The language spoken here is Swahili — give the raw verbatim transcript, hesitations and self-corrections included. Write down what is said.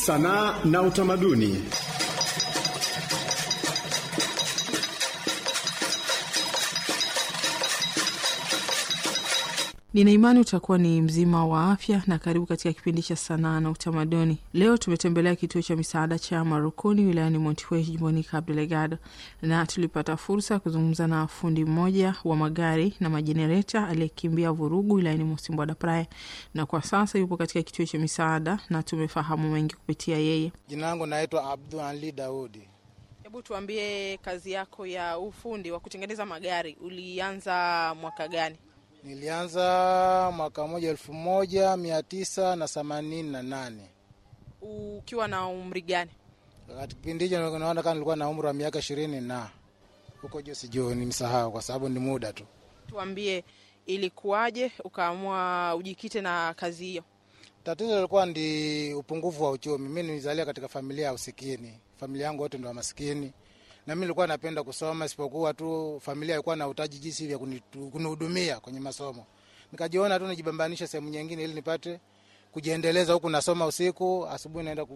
Sanaa na utamaduni. Nina imani utakuwa ni mzima wa afya na karibu katika kipindi cha sanaa na utamaduni. Leo tumetembelea kituo cha misaada cha Marukuni wilayani Montefiore jimboni Cabo Delgado, na tulipata fursa kuzungumza na fundi mmoja wa magari na majenereta aliyekimbia vurugu wilayani Mocimboa da Praia, na kwa sasa yupo katika kituo cha misaada na tumefahamu mengi kupitia yeye. Jina langu naitwa Abdul Ali Daudi. Hebu tuambie, kazi yako ya ufundi wa kutengeneza magari ulianza mwaka gani? Nilianza mwaka moja elfu moja mia tisa na themanini na nane. Ukiwa na umri gani? Wakati kipindi hicho naona kama nilikuwa na umri wa miaka ishirini na huko juu sijui, nimesahau kwa sababu ni muda tu. Tuambie, ilikuwaje ukaamua ujikite na kazi hiyo? Tatizo lilikuwa ndi upungufu wa uchumi. Mimi nilizalia katika familia ya usikini. Familia yangu wote ndio wa maskini. Na mimi nilikuwa napenda kusoma, isipokuwa tu familia ilikuwa na utaji jinsi vya kunihudumia kwenye masomo. Nikajiona tu nijibambanisha sehemu nyingine ili nipate kujiendeleza, huku nasoma usiku, asubuhi naenda